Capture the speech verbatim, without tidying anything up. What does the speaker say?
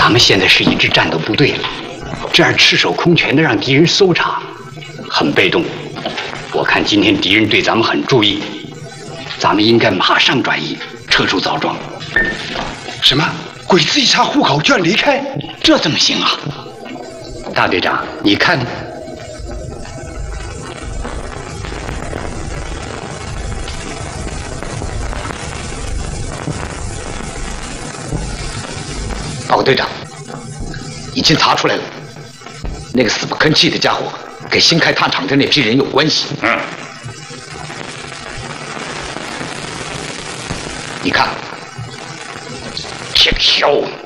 咱们现在是一支战斗部队了，这样赤手空拳的让敌人搜查，很被动。我看今天敌人对咱们很注意，咱们应该马上转移，撤出枣庄。 什么？鬼子一查户口就要离开？ 这怎么行啊？大队长，你看。 报告队长，已经查出来了，那个死不吭气的家伙跟新开炭厂的那批人有关系。 嗯， 你看， 铁锹。